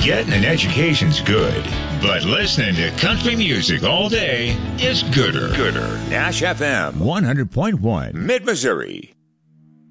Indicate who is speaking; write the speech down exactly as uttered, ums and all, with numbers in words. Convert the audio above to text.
Speaker 1: Getting an education's good, but listening to country music all day is gooder. Gooder. Nash F M one hundred point one, Mid-Missouri.